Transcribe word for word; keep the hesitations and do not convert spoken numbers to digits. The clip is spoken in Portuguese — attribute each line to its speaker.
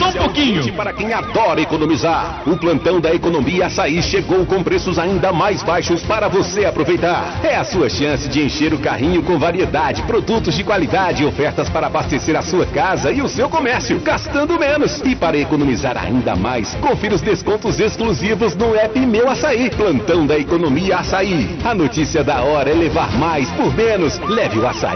Speaker 1: só um pouquinho.
Speaker 2: Para quem adora economizar, o plantão da Economia Açaí chegou com preços ainda mais baixos para você aproveitar. É a sua chance de encher o carrinho com variedade, produtos de qualidade e ofertas para abastecer a sua casa e o seu comércio, gastando menos. E para economizar ainda mais, confira os descontos exclusivos no app Meu Açaí. Plantão da Economia Açaí. A notícia da hora é levar mais por menos. Leve o açaí